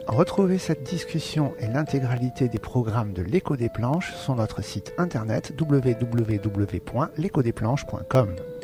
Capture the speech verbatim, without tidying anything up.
Retrouvez cette discussion et l'intégralité des programmes de l'Écho des Planches sur notre site internet w w w point l'écho des planches point com.